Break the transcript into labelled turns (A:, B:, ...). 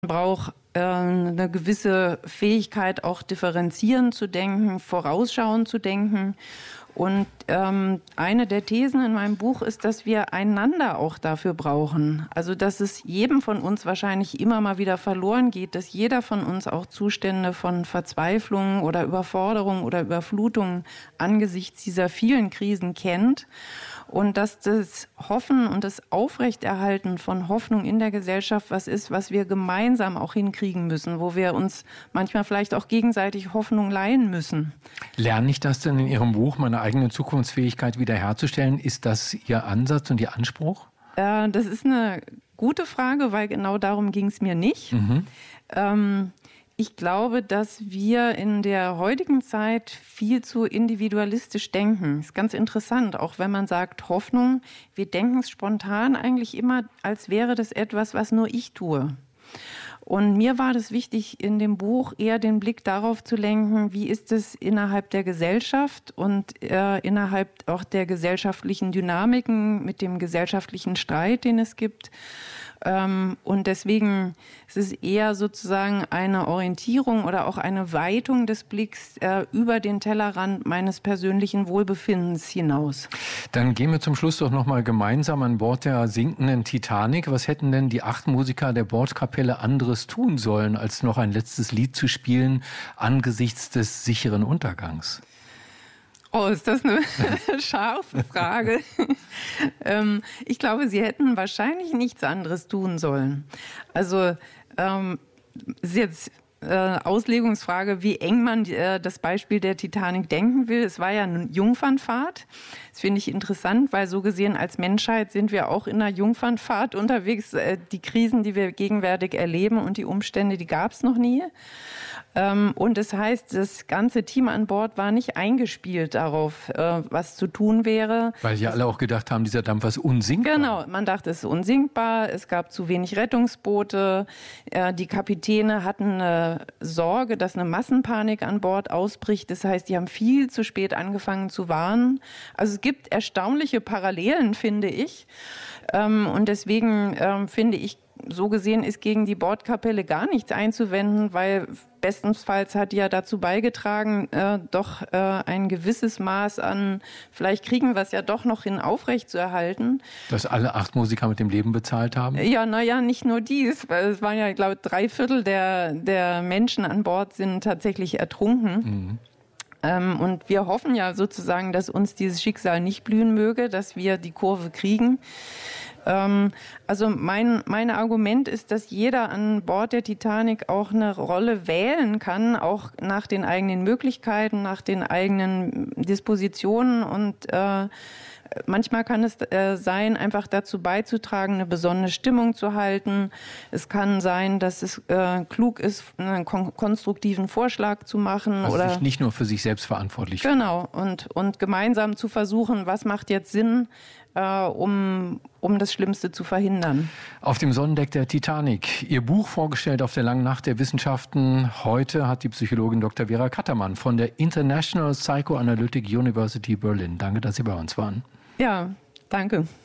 A: braucht eine gewisse Fähigkeit, auch differenzierend zu denken, vorausschauend zu denken. Und eine der Thesen in meinem Buch ist, dass wir einander auch dafür brauchen. Also dass es jedem von uns wahrscheinlich immer mal wieder verloren geht, dass jeder von uns auch Zustände von Verzweiflung oder Überforderung oder Überflutung angesichts dieser vielen Krisen kennt. Und dass das Hoffen und das Aufrechterhalten von Hoffnung in der Gesellschaft was ist, was wir gemeinsam auch hinkriegen müssen, wo wir uns manchmal vielleicht auch gegenseitig Hoffnung leihen müssen.
B: Lerne ich das denn in Ihrem Buch, meine eigene Zukunftsfähigkeit wiederherzustellen? Ist das Ihr Ansatz und Ihr Anspruch?
A: Das ist eine gute Frage, weil genau darum ging es mir nicht. Ich glaube, dass wir in der heutigen Zeit viel zu individualistisch denken. Das ist ganz interessant, auch wenn man sagt Hoffnung. Wir denken es spontan eigentlich immer, als wäre das etwas, was nur ich tue. Und mir war das wichtig, in dem Buch eher den Blick darauf zu lenken, wie ist es innerhalb der Gesellschaft und innerhalb auch der gesellschaftlichen Dynamiken mit dem gesellschaftlichen Streit, den es gibt. Und deswegen ist es eher sozusagen eine Orientierung oder auch eine Weitung des Blicks über den Tellerrand meines persönlichen Wohlbefindens hinaus.
B: Dann gehen wir zum Schluss doch nochmal gemeinsam an Bord der sinkenden Titanic. Was hätten denn die 8 Musiker der Bordkapelle anderes tun sollen, als noch ein letztes Lied zu spielen angesichts des sicheren Untergangs?
A: Oh, ist das eine scharfe Frage? Ich glaube, sie hätten wahrscheinlich nichts anderes tun sollen. Also ist jetzt Auslegungsfrage, wie eng man das Beispiel der Titanic denken will. Es war ja eine Jungfernfahrt. Das finde ich interessant, weil so gesehen als Menschheit sind wir auch in einer Jungfernfahrt unterwegs. Die Krisen, die wir gegenwärtig erleben und die Umstände, die gab es noch nie. Und das heißt, das ganze Team an Bord war nicht eingespielt darauf, was zu tun wäre.
B: Weil ja alle auch gedacht haben, dieser Dampfer ist unsinkbar.
A: Genau, man dachte, es ist unsinkbar. Es gab zu wenig Rettungsboote. Die Kapitäne hatten Sorge, dass eine Massenpanik an Bord ausbricht. Das heißt, die haben viel zu spät angefangen zu warnen. Also es gibt erstaunliche Parallelen, finde ich. Und deswegen finde ich, so gesehen ist gegen die Bordkapelle gar nichts einzuwenden, weil bestenfalls hat die ja dazu beigetragen, doch ein gewisses Maß an, vielleicht kriegen wir es ja doch noch hin, aufrechtzuerhalten.
B: Dass alle 8 Musiker mit dem Leben bezahlt haben?
A: Ja, naja, nicht nur dies, weil es waren ja, ich glaube, 3/4 der Menschen an Bord sind tatsächlich ertrunken. Und wir hoffen ja sozusagen, dass uns dieses Schicksal nicht blühen möge, dass wir die Kurve kriegen. Also mein Argument ist, dass jeder an Bord der Titanic auch eine Rolle wählen kann, auch nach den eigenen Möglichkeiten, nach den eigenen Dispositionen. Und manchmal kann es sein, einfach dazu beizutragen, eine besondere Stimmung zu halten. Es kann sein, dass es klug ist, einen konstruktiven Vorschlag zu machen.
B: Also
A: oder
B: sich nicht nur für sich selbst verantwortlich.
A: Genau, und gemeinsam zu versuchen, was macht jetzt Sinn, um das Schlimmste zu verhindern.
B: Auf dem Sonnendeck der Titanic. Ihr Buch vorgestellt auf der Langen Nacht der Wissenschaften. Heute hat die Psychologin Dr. Vera Kattermann von der International Psychoanalytic University Berlin. Danke, dass Sie bei uns waren.
A: Ja, danke.